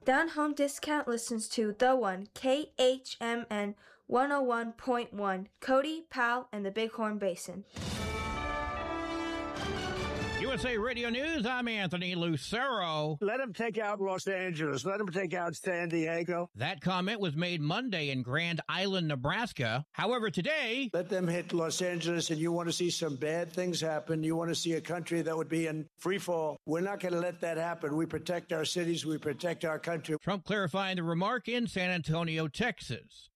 Down Home Discount listens to The One, KHMN 101.1, Cody, Powell, and the Bighorn Basin. USA Radio News, I'm Anthony Lucero. Let them take out Los Angeles. Let them take out San Diego. That comment was made Monday in Grand Island, Nebraska. However, today... Let them hit Los Angeles, and you want to see some bad things happen. You want to see a country that would be in free fall. We're not going to let that happen. We protect our cities. We protect our country. Trump clarifying the remark in San Antonio, Texas.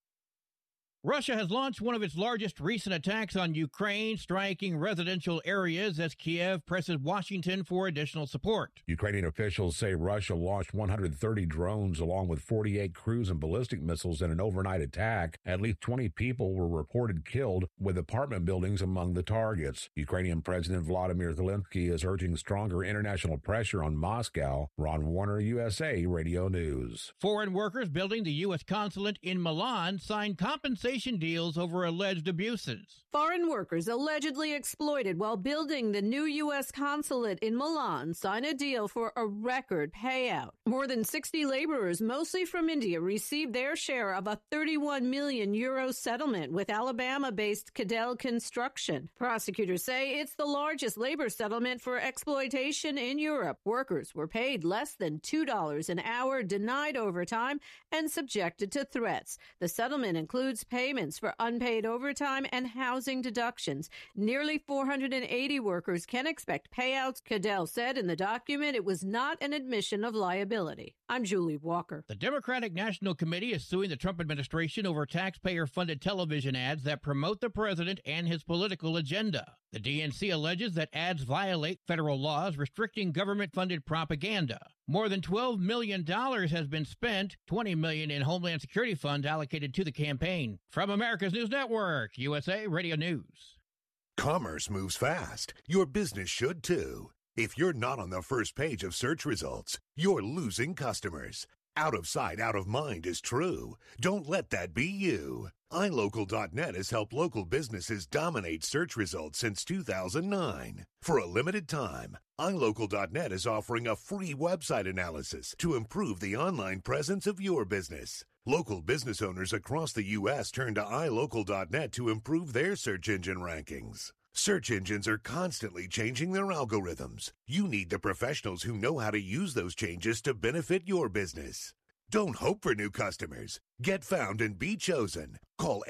Russia has launched one of its largest recent attacks on Ukraine, striking residential areas as Kiev presses Washington for additional support. Ukrainian officials say Russia launched 130 drones along with 48 cruise and ballistic missiles in an overnight attack. At least 20 people were reported killed, with apartment buildings among the targets. Ukrainian President Vladimir Zelensky is urging stronger international pressure on Moscow. Ron Warner, USA Radio News. Foreign workers building the U.S. consulate in Milan signed compensation deals over alleged abuses. Foreign workers allegedly exploited while building the new U.S. consulate in Milan signed a deal for a record payout. More than 60 laborers, mostly from India, received their share of a 31 million euro settlement with Alabama-based Cadell Construction. Prosecutors say it's the largest labor settlement for exploitation in Europe. Workers were paid less than $2 an hour, denied overtime, and subjected to threats. The settlement includes payments for unpaid overtime and housing deductions. Nearly 480 workers can expect payouts. Cadell said in the document it was not an admission of liability. I'm Julie Walker. The Democratic National Committee is suing the Trump administration over taxpayer-funded television ads that promote the president and his political agenda. The DNC alleges that ads violate federal laws restricting government-funded propaganda. More than $12 million has been spent, $20 million in Homeland Security funds allocated to the campaign. From America's News Network, USA Radio News. Commerce moves fast. Your business should too. If you're not on the first page of search results, you're losing customers. Out of sight, out of mind is true. Don't let that be you. iLocal.net has helped local businesses dominate search results since 2009. For a limited time, iLocal.net is offering a free website analysis to improve the online presence of your business. Local business owners across the U.S. turn to iLocal.net to improve their search engine rankings. Search engines are constantly changing their algorithms. You need the professionals who know how to use those changes to benefit your business. Don't hope for new customers. Get found and be chosen. Call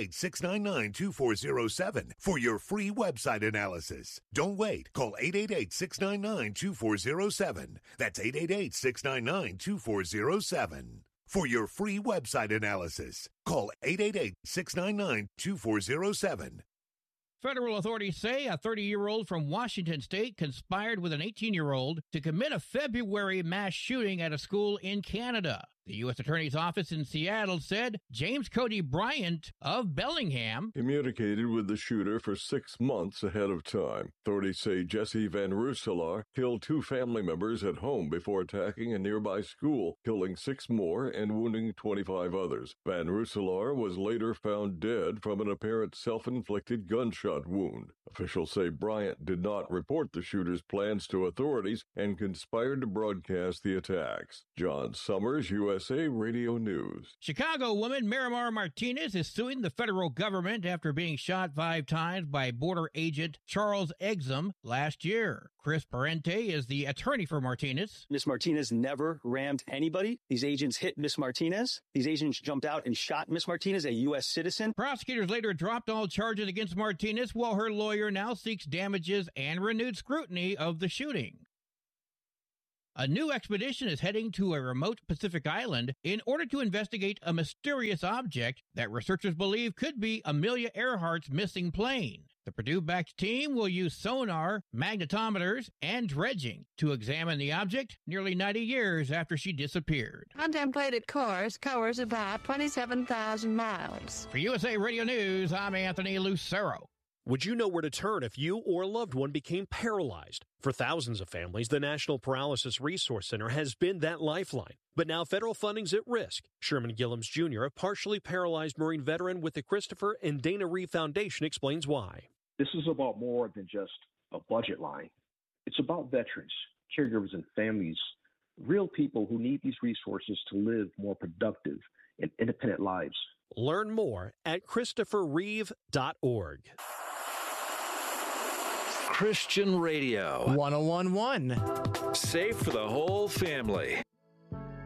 888-699-2407 for your free website analysis. Don't wait. Call 888-699-2407. That's 888-699-2407. For your free website analysis, call 888-699-2407. Federal authorities say a 30-year-old from Washington State conspired with an 18-year-old to commit a February mass shooting at a school in Canada. The U.S. Attorney's Office in Seattle said James Cody Bryant of Bellingham communicated with the shooter for 6 months ahead of time. Authorities say Jesse Van Rooselaar killed 2 family members at home before attacking a nearby school, killing 6 more and wounding 25 others. Van Rooselaar was later found dead from an apparent self-inflicted gunshot wound. Officials say Bryant did not report the shooter's plans to authorities and conspired to broadcast the attacks. John Summers, USA Radio News. Chicago woman Miramar Martinez is suing the federal government after being shot 5 times by border agent Charles Exum last year. Chris Parente is the attorney for Martinez. Miss Martinez never rammed anybody. These agents hit Miss Martinez. These agents jumped out and shot Miss Martinez, a U.S. citizen. Prosecutors later dropped all charges against Martinez, while her lawyer now seeks damages and renewed scrutiny of the shooting. A new expedition is heading to a remote Pacific island in order to investigate a mysterious object that researchers believe could be Amelia Earhart's missing plane. The Purdue-backed team will use sonar, magnetometers, and dredging to examine the object nearly 90 years after she disappeared. Contemplated course covers about 27,000 miles. For USA Radio News, I'm Anthony Lucero. Would you know where to turn if you or a loved one became paralyzed? For thousands of families, the National Paralysis Resource Center has been that lifeline. But now federal funding's at risk. Sherman Gillums Jr., a partially paralyzed Marine veteran with the Christopher and Dana Reeve Foundation, explains why. This is about more than just a budget line. It's about veterans, caregivers, and families real people who need these resources to live more productive and independent lives. Learn more at ChristopherReeve.org. Christian Radio 101.1. Safe for the whole family.